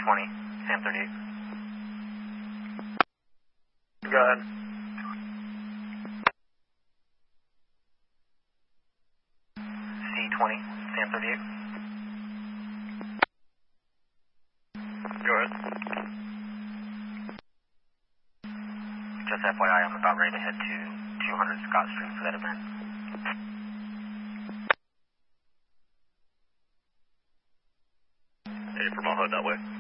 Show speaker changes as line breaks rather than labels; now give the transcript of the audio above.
C20, Sam 38.
Go ahead.
C20, Sam 38.
Go ahead.
Just FYI, I'm about ready to head to 200 Scott Street for that event.
Hey, from all head that way.